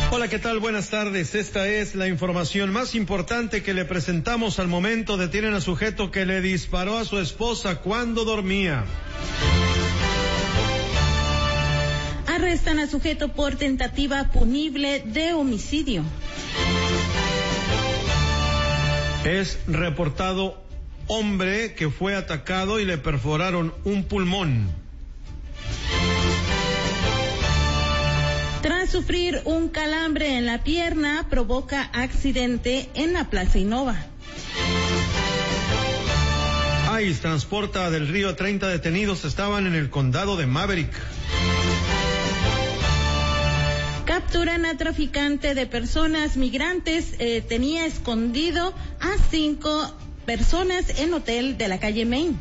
Hola, ¿qué tal? Buenas tardes. Esta es la información más importante que le presentamos al momento. Detienen a sujeto que le disparó a su esposa cuando dormía. Arrestan a sujeto por tentativa punible de homicidio. Es reportado hombre que fue atacado y le perforaron un pulmón. Tras sufrir un calambre en la pierna, provoca accidente en la Plaza Innova. ICE transporta del Río a 30 detenidos, estaban en el condado de Maverick. Capturan a traficante de personas migrantes, tenía escondido a 5 personas en hotel de la calle Main.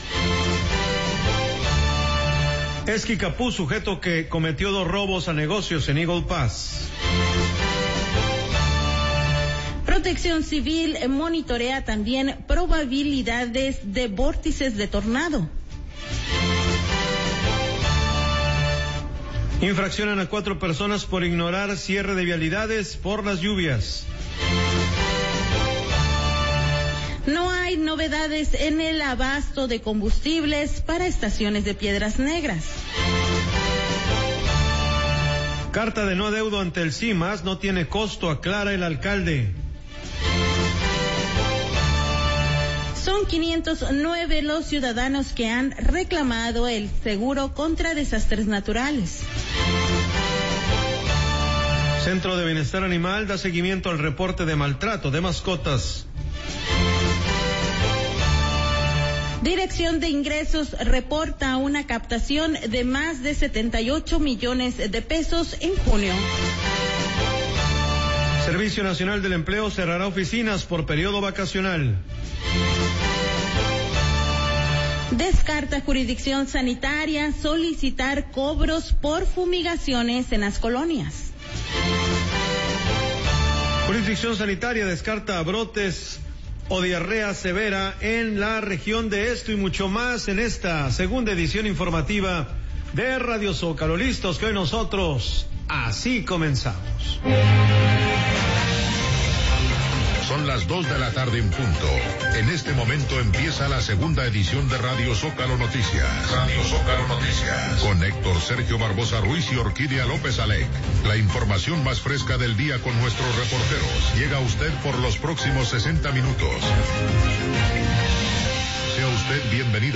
Esquicapú, sujeto que cometió 2 robos a negocios en Eagle Pass. Protección Civil monitorea también probabilidades de vórtices de tornado. Infraccionan a 4 personas por ignorar cierre de vialidades por las lluvias. No hay novedades en el abasto de combustibles para estaciones de Piedras Negras. Carta de no adeudo ante el CIMAS, no tiene costo, aclara el alcalde. Son 509 los ciudadanos que han reclamado el seguro contra desastres naturales. Centro de Bienestar Animal da seguimiento al reporte de maltrato de mascotas. Dirección de Ingresos reporta una captación de más de 78 millones de pesos en junio. Servicio Nacional del Empleo cerrará oficinas por periodo vacacional. Descarta jurisdicción sanitaria solicitar cobros por fumigaciones en las colonias. Jurisdicción sanitaria descarta brotes o diarrea severa en la región de esto y mucho más en esta segunda edición informativa de Radio Zócalo. Listos que hoy nosotros así comenzamos. Son las 2 de la tarde en punto. En este momento empieza la segunda edición de Radio Zócalo Noticias. Radio Zócalo Noticias. Con Héctor Sergio Barbosa Ruiz y Orquídea López Alec. La información más fresca del día con nuestros reporteros. Llega a usted por los próximos 60 minutos. Sea usted bienvenido.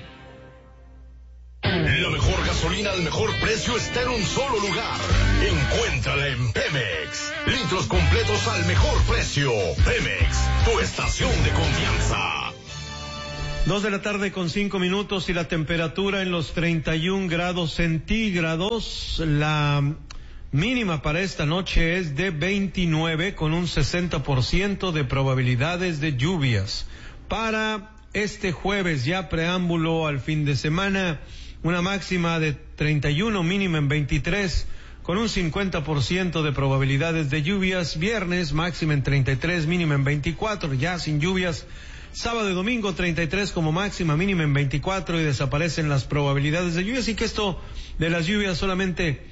La mejor gasolina al mejor precio está en un solo lugar. Encuéntrala en Pemex. Litros completos al mejor precio. Pemex, tu estación de confianza. 2 de la tarde con 5 minutos y la temperatura en los 31 grados centígrados. La mínima para esta noche es de 29 con un 60% de probabilidades de lluvias. Para este jueves, ya preámbulo al fin de semana, una máxima de 31, mínima en 23, con un 50% de probabilidades de lluvias. Viernes, máxima en 33, mínima en 24, ya sin lluvias. Sábado y domingo, 33 como máxima, mínima en 24 y desaparecen las probabilidades de lluvias. Y que esto de las lluvias solamente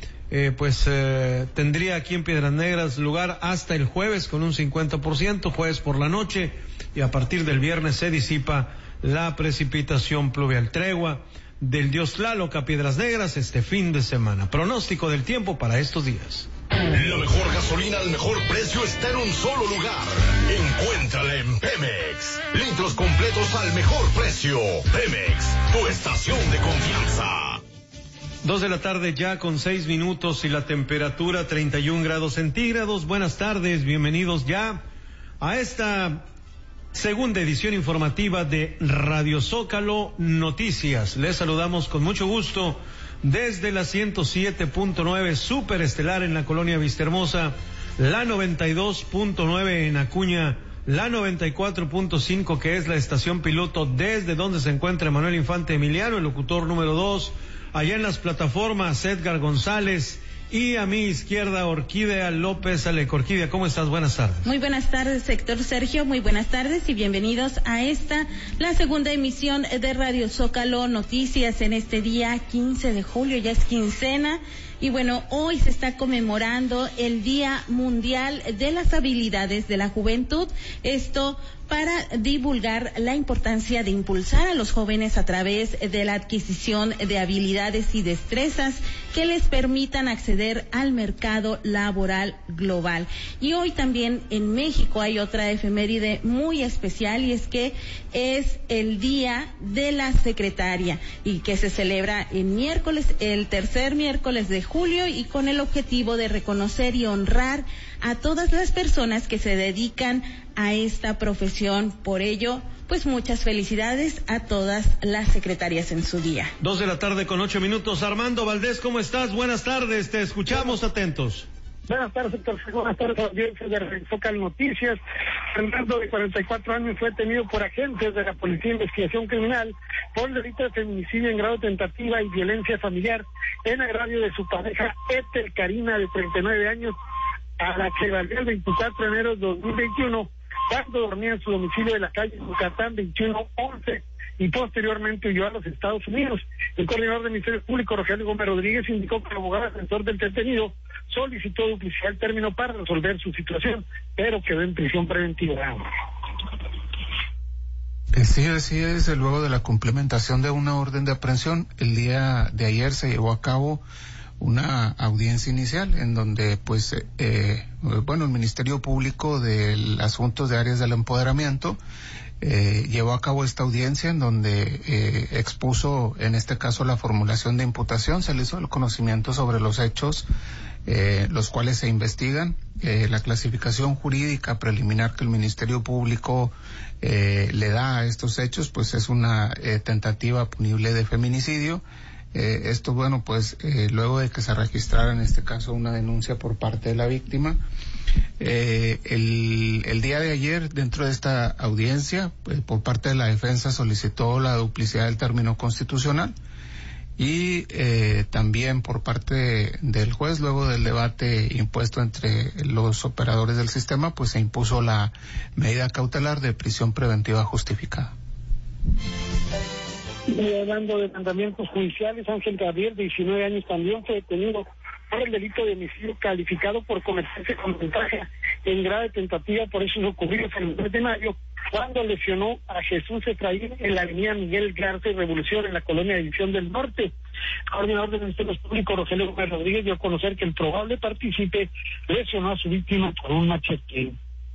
tendría aquí en Piedras Negras lugar hasta el jueves con un 50%, jueves por la noche, y a partir del viernes se disipa la precipitación pluvial. Tregua del dios Tlaloc a Piedras Negras este fin de semana. Pronóstico del tiempo para estos días. La mejor gasolina al mejor precio está en un solo lugar. Encuéntrala en Pemex. Litros completos al mejor precio. Pemex, tu estación de confianza. 2 de la tarde ya con 6 minutos y la temperatura 31 grados centígrados. Buenas tardes, bienvenidos ya a esta segunda edición informativa de Radio Zócalo Noticias. Les saludamos con mucho gusto desde la 107.9 Superestelar en la colonia Vistahermosa, la 92.9 en Acuña, la 94.5 que es la estación piloto desde donde se encuentra Manuel Infante Emiliano, el locutor número 2, allá en las plataformas Edgar González y a mi izquierda Orquídea López Alec. Orquídea, ¿cómo estás? Buenas tardes. Muy buenas tardes, Héctor Sergio, muy buenas tardes y bienvenidos a la segunda emisión de Radio Zócalo Noticias en este día 15 de julio, ya es quincena, Y bueno, hoy se está conmemorando el Día Mundial de las Habilidades de la Juventud. Esto para divulgar la importancia de impulsar a los jóvenes a través de la adquisición de habilidades y destrezas que les permitan acceder al mercado laboral global. Y hoy también en México hay otra efeméride muy especial, y es que es el Día de la Secretaria, y que se celebra el tercer miércoles de julio, y con el objetivo de reconocer y honrar a todas las personas que se dedican a esta profesión. Por ello, pues muchas felicidades a todas las secretarias en su día. 2:08 p.m. Armando Valdés, ¿cómo estás? Buenas tardes, te escuchamos atentos. Buenas tardes, Héctor. Buenas tardes, audiencia de Radio Zócalo Noticias. Fernando, de 44 años, fue detenido por agentes de la Policía de Investigación Criminal por el delito de feminicidio en grado de tentativa y violencia familiar en agravio de su pareja Ethel Karina, de 39 años, a la que valió el 24 de enero de 2021, cuando dormía en su domicilio de la calle Yucatán 2111, y posteriormente huyó a los Estados Unidos. El coordinador del Ministerio Público, Rogelio Gómez Rodríguez, indicó que el abogado defensor del detenido solicitó duplicidad el término para resolver su situación, pero quedó en prisión preventiva. Sí, así es. Luego de la cumplimentación de una orden de aprehensión, el día de ayer se llevó a cabo una audiencia inicial en donde el Ministerio Público de Asuntos de Áreas del Empoderamiento llevó a cabo esta audiencia en donde expuso, en este caso, la formulación de imputación. Se le hizo el conocimiento sobre los hechos los cuales se investigan, la clasificación jurídica preliminar que el Ministerio Público le da a estos hechos, pues es una tentativa punible de feminicidio. Esto, luego de que se registrara en este caso una denuncia por parte de la víctima. El día de ayer, dentro de esta audiencia, por parte de la defensa solicitó la duplicidad del término constitucional, y también por parte del juez, luego del debate impuesto entre los operadores del sistema, pues se impuso la medida cautelar de prisión preventiva justificada. Hablando de mandamientos judiciales, Ángel Gabriel, de 19 años, también fue detenido por el delito de homicidio calificado por cometerse con ventaja en grado de tentativa por hechos ocurridos en el mes de mayo, cuando lesionó a Jesús Efraín en la avenida Miguel Garza y Revolución, en la colonia División del Norte. El coordinador del Ministerio Público, Rogelio Gómez Rodríguez, dio a conocer que el probable partícipe lesionó a su víctima con un machete.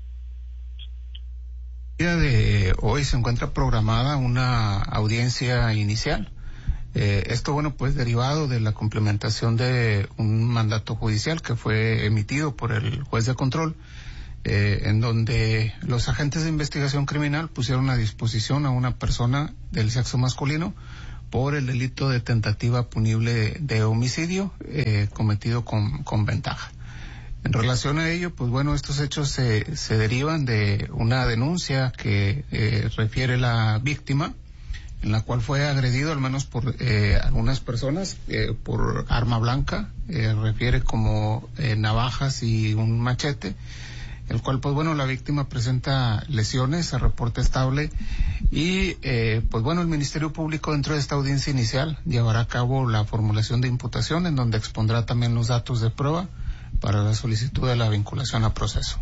El día de hoy se encuentra programada una audiencia inicial. Esto, derivado de la complementación de un mandato judicial que fue emitido por el juez de control, en donde los agentes de investigación criminal pusieron a disposición a una persona del sexo masculino por el delito de tentativa punible de homicidio cometido con ventaja. En relación a ello, estos hechos se derivan de una denuncia que refiere la víctima, en la cual fue agredido al menos por algunas personas por arma blanca, refiere como navajas y un machete, el cual la víctima presenta lesiones, se reporta estable, y el Ministerio Público, dentro de esta audiencia inicial, llevará a cabo la formulación de imputación, en donde expondrá también los datos de prueba para la solicitud de la vinculación a proceso.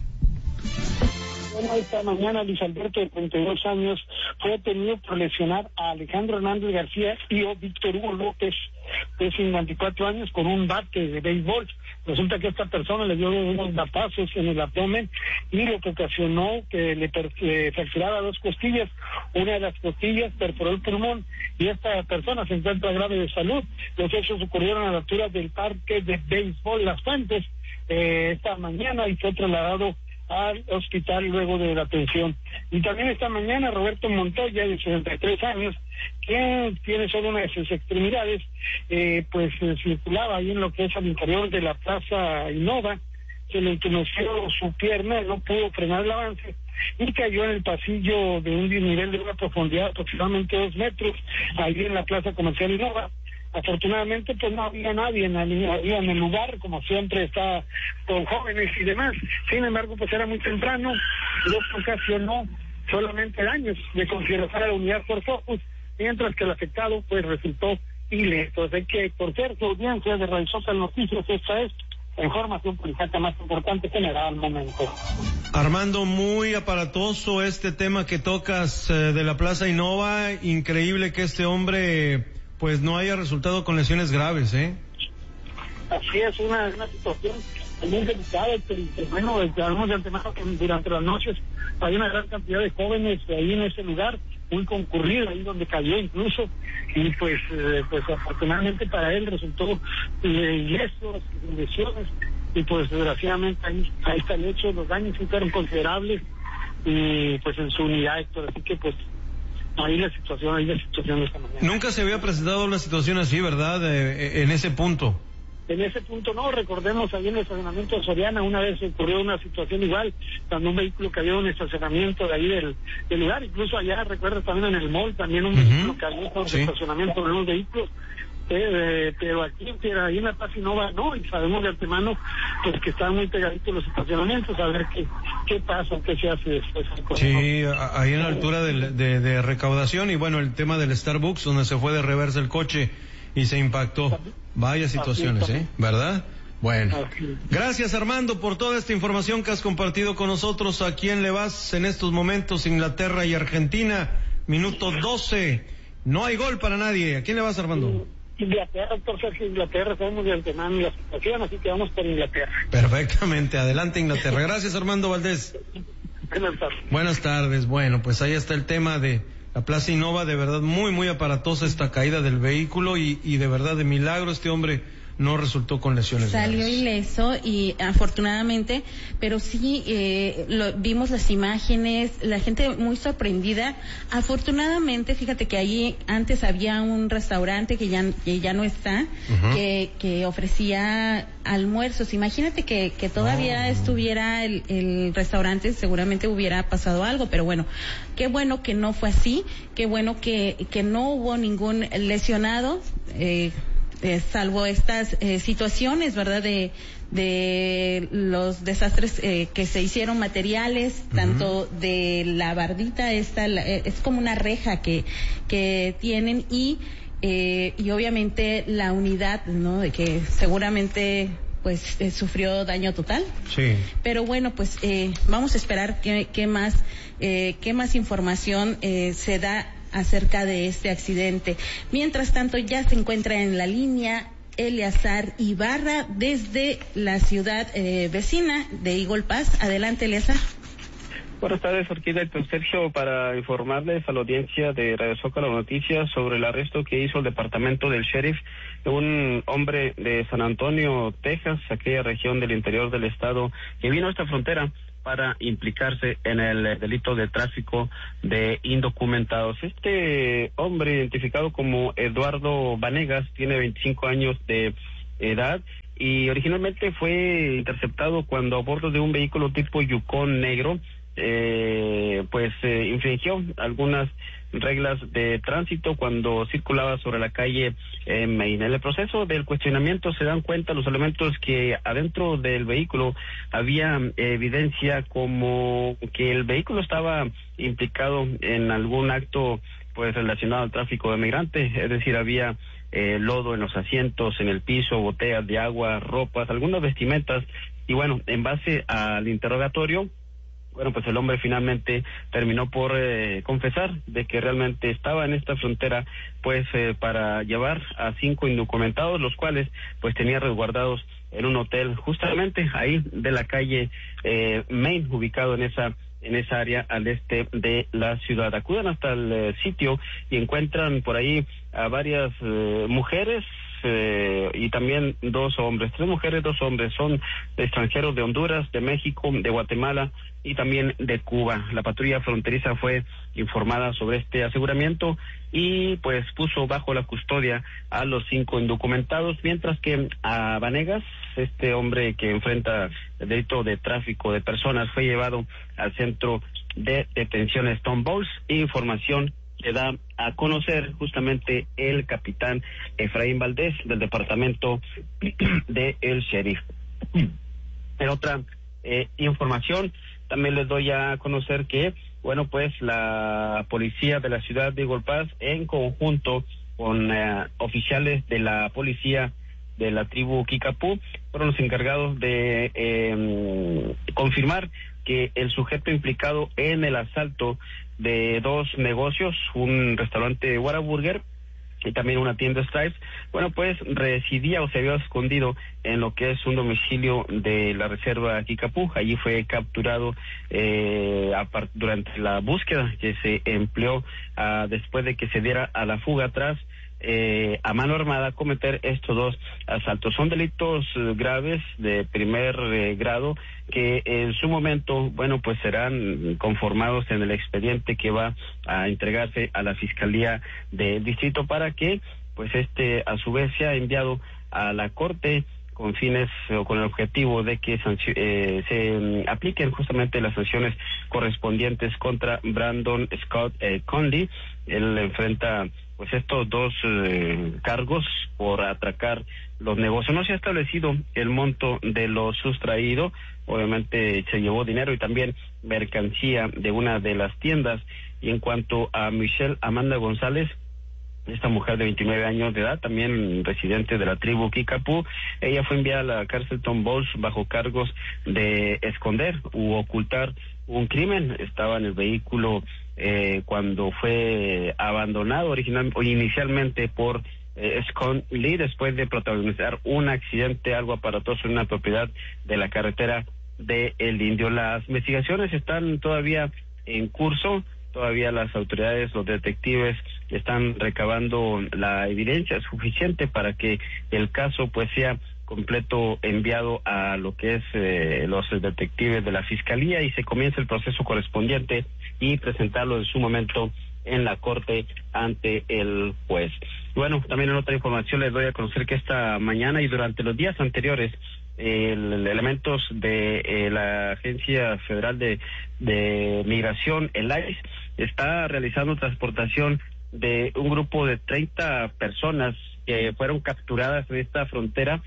Esta mañana Luis Alberto, de 32 años, fue detenido por lesionar a Alejandro Hernández García y a Víctor Hugo López, de 54 años, con un bate de béisbol. Resulta que esta persona le dio unos batazos en el abdomen, y lo que ocasionó que le fracturara 2 costillas. Una de las costillas perforó el pulmón, y esta persona se encuentra grave de salud. Los hechos ocurrieron a la altura del parque de béisbol Las Fuentes esta mañana, y fue trasladado al hospital luego de la atención. Y también esta mañana Roberto Montoya, de 63 años, quien tiene solo una de sus extremidades, circulaba ahí en lo que es al interior de la Plaza Innova. Se le entumeció su pierna, no pudo frenar el avance y cayó en el pasillo de un nivel de una profundidad de aproximadamente 2 metros, ahí en la Plaza Comercial Innova. Afortunadamente, no había nadie en el lugar, como siempre está con jóvenes y demás. Sin embargo, era muy temprano, lo que ocasionó solamente daños de consideración a la unidad por Focus, mientras que el afectado resultó ilesos. Hay que, por ser su audiencia de Radio Zócalo Noticias, esta es la información policial más importante generada al momento. Armando, muy aparatoso este tema que tocas de la Plaza Innova. Increíble que este hombre pues no haya resultado con lesiones graves, ¿eh? Así es, una situación muy delicada, pero bueno, sabemos de antemano que durante las noches hay una gran cantidad de jóvenes ahí en ese lugar, muy concurrido, ahí donde cayó incluso, y pues afortunadamente para él resultó ileso, sin lesiones, y pues desgraciadamente ahí está el hecho, los daños sí fueron considerables, y pues en su unidad, Héctor, así que pues ahí la situación de esta manera. Nunca se había presentado una situación así, ¿verdad? En ese punto. En ese punto no, recordemos ahí en el estacionamiento de Soriana una vez ocurrió una situación igual, cuando un vehículo cayó en el estacionamiento de ahí del lugar, incluso allá recuerdas también en el mall también un vehículo cayó en el estacionamiento de los vehículos, pero aquí ahí en la Plaza Innova no, y sabemos de antemano pues que están muy pegaditos los estacionamientos, a ver qué pasa, qué se hace después. Sí, ahí en la altura de recaudación, y bueno, el tema del Starbucks donde se fue de reversa el coche y se impactó. Vaya situaciones, ¿verdad? Bueno, gracias Armando por toda esta información que has compartido con nosotros. ¿A quién le vas en estos momentos? Inglaterra y Argentina, minuto 12, no hay gol para nadie. ¿A quién le vas, Armando? Inglaterra, entonces Inglaterra, sabemos de antemano la situación, así que vamos por Inglaterra. Perfectamente, adelante Inglaterra. Gracias Armando Valdés. Buenas tardes. Buenas tardes, bueno, pues ahí está el tema de la Plaza Innova, de verdad muy aparatosa esta caída del vehículo y de verdad de milagro este hombre no resultó con lesiones Salió graves. ileso y afortunadamente, pero sí vimos las imágenes, la gente muy sorprendida. Afortunadamente, fíjate que allí antes había un restaurante que ya no está, que ofrecía almuerzos. Imagínate que todavía estuviera el restaurante, seguramente hubiera pasado algo, pero bueno, qué bueno que no fue así, qué bueno que no hubo ningún lesionado, salvo estas situaciones, ¿verdad? De los desastres que se hicieron materiales, tanto de la bardita esta, es como una reja que tienen y obviamente la unidad, ¿no? De que seguramente pues sufrió daño total. Sí. Pero bueno, pues vamos a esperar qué más información se da acerca de este accidente. Mientras tanto, ya se encuentra en la línea Eleazar Ibarra desde la ciudad vecina de Eagle Pass. Adelante, Eleazar. Buenas tardes, Orquídea, Héctor Sergio, para informarles a la audiencia de Radio Zócalo Noticias sobre el arresto que hizo el departamento del sheriff de un hombre de San Antonio, Texas, aquella región del interior del estado, que vino a esta frontera para implicarse en el delito de tráfico de indocumentados. Este hombre, identificado como Eduardo Vanegas, tiene 25 años de edad y originalmente fue interceptado cuando a bordo de un vehículo tipo Yukon negro infringió algunas reglas de tránsito cuando circulaba sobre la calle Main. En el proceso del cuestionamiento se dan cuenta los elementos que adentro del vehículo había evidencia como que el vehículo estaba implicado en algún acto pues relacionado al tráfico de migrantes, es decir, había lodo en los asientos, en el piso, botellas de agua, ropas, algunas vestimentas, y bueno, en base al interrogatorio, bueno, pues el hombre finalmente terminó por confesar de que realmente estaba en esta frontera pues para llevar a 5 indocumentados, los cuales pues tenía resguardados en un hotel justamente ahí de la calle Main, ubicado en esa área al este de la ciudad. Acuden hasta el sitio y encuentran por ahí a varias mujeres y también 2 hombres, 3 mujeres, 2 hombres, son extranjeros de Honduras, de México, de Guatemala y también de Cuba. La patrulla fronteriza fue informada sobre este aseguramiento y pues puso bajo la custodia a los 5 indocumentados, mientras que a Vanegas, este hombre que enfrenta el delito de tráfico de personas, fue llevado al centro de detención Stone Balls. Información que da a conocer justamente el capitán Efraín Valdés del departamento de el sheriff. En otra información, también les doy a conocer que, bueno, pues la policía de la ciudad de Eagle Pass, en conjunto con oficiales de la policía de la tribu Kickapoo, fueron los encargados de confirmar que el sujeto implicado en el asalto de 2 negocios, un restaurante Whataburger y también una tienda Stripes, bueno, pues residía o se había escondido en lo que es un domicilio de la reserva Kickapoo. Allí fue capturado durante la búsqueda que se empleó después de que se diera a la fuga tras a mano armada cometer estos 2 asaltos. Son delitos graves de primer grado que en su momento, bueno, pues serán conformados en el expediente que va a entregarse a la Fiscalía del Distrito para que, pues a su vez sea enviado a la Corte con fines o con el objetivo de que se apliquen justamente las sanciones correspondientes contra Brandon Scott Conley. Él enfrenta pues estos 2 cargos por atracar los negocios. No se ha establecido el monto de lo sustraído, obviamente se llevó dinero y también mercancía de una de las tiendas. Y en cuanto a Michelle Amanda González, esta mujer de 29 años de edad, también residente de la tribu Kickapoo, ella fue enviada a la cárcel Tom Bowles bajo cargos de esconder u ocultar un crimen. Estaba en el vehículo cuando fue abandonado inicialmente por Scott Lee después de protagonizar un accidente algo aparatoso en una propiedad de la carretera de El Indio. Las investigaciones están todavía en curso. Todavía las autoridades, los detectives están recabando la evidencia suficiente para que el caso pues sea completo enviado a lo que es los detectives de la Fiscalía y se comience el proceso correspondiente y presentarlo en su momento en la corte ante el juez. Bueno, también en otra información les doy a conocer que esta mañana y durante los días anteriores elementos de la Agencia Federal de Migración, el ICE, está realizando transportación de un grupo de 30 personas que fueron capturadas en esta frontera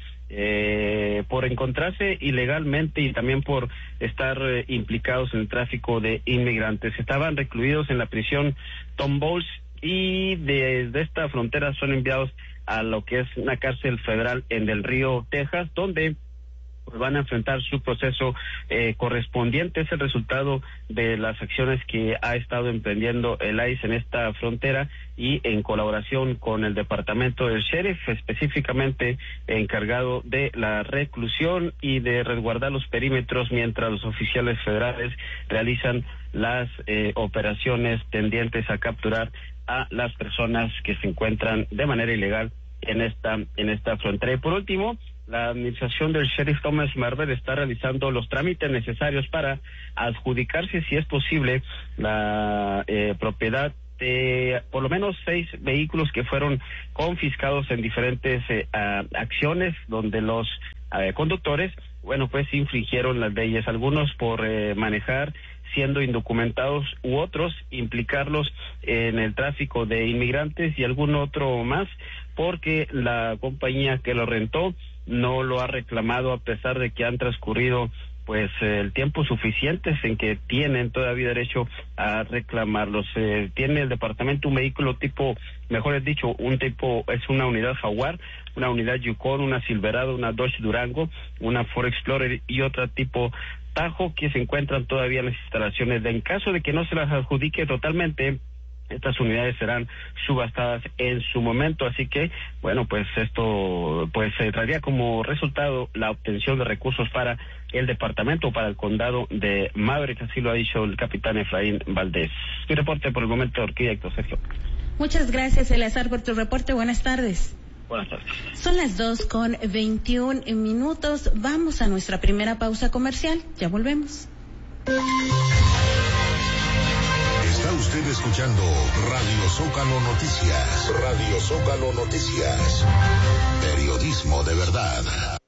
por encontrarse ilegalmente y también por estar implicados en el tráfico de inmigrantes. Estaban recluidos en la prisión Tom Bowles y desde esta frontera son enviados a lo que es una cárcel federal en Del Río, Texas, donde pues van a enfrentar su proceso correspondiente. Es el resultado de las acciones que ha estado emprendiendo el ICE en esta frontera y en colaboración con el departamento del sheriff, específicamente encargado de la reclusión y de resguardar los perímetros mientras los oficiales federales realizan las operaciones tendientes a capturar a las personas que se encuentran de manera ilegal en esta frontera. Y por último, la administración del sheriff Thomas Marver está realizando los trámites necesarios para adjudicarse, si es posible, la propiedad de por lo menos 6 vehículos que fueron confiscados en diferentes acciones donde los conductores, bueno, pues infringieron las leyes, algunos por manejar siendo indocumentados u otros implicarlos en el tráfico de inmigrantes y algún otro más porque la compañía que lo rentó no lo ha reclamado a pesar de que han transcurrido pues el tiempo suficiente en que tienen todavía derecho a reclamarlos. Tiene el departamento un vehículo tipo, mejor dicho, es una unidad Jaguar, una unidad Yukon, una Silverado, una Dodge Durango, una Ford Explorer y otra tipo Tajo que se encuentran todavía en las instalaciones. En caso de que no se las adjudique totalmente, estas unidades serán subastadas en su momento, así que, bueno, pues esto pues traería como resultado la obtención de recursos para el departamento, para el condado de Maverick, así lo ha dicho el capitán Efraín Valdés. Mi reporte por el momento, Orquídea Héctor Sergio. Muchas gracias, Eleazar, por tu reporte. Buenas tardes. Buenas tardes. Son las 2:21. Vamos a nuestra primera pausa comercial. Ya volvemos. Está usted escuchando Radio Zócalo Noticias. Radio Zócalo Noticias. Periodismo de verdad.